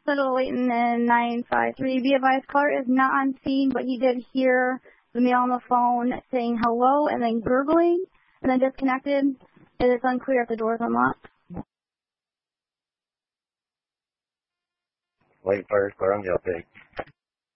Little Layton and 953. Be advised, caller is not on scene, but he did hear the male on the phone saying hello and then gurgling and then disconnected. It is unclear if the door is unlocked. Wait first, clear on the update.